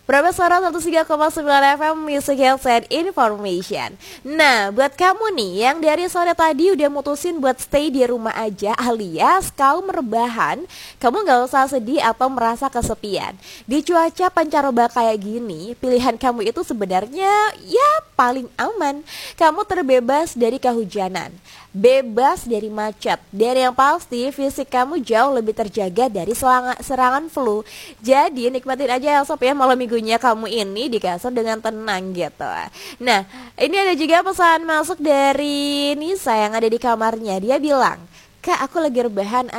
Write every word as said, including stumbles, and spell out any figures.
Berapa suara seratus tiga koma sembilan F M Music Health and Information. Nah, buat kamu nih yang dari sore tadi udah mutusin buat stay di rumah aja alias kaum rebahan, kamu gak usah sedih atau merasa kesepian. Di cuaca pancaroba kayak gini, pilihan kamu itu sebenarnya ya paling aman. Kamu terbebas dari kehujanan, bebas dari macet, dan yang pasti fisik kamu jauh lebih terjaga dari serangan, serangan flu. Jadi nikmatin aja ya sob ya malam minggunya kamu ini di kasur dengan tenang gitu. Nah, ini ada juga pesan masuk dari Nisa yang ada di kamarnya. Dia bilang, "Kak, aku lagi rebahan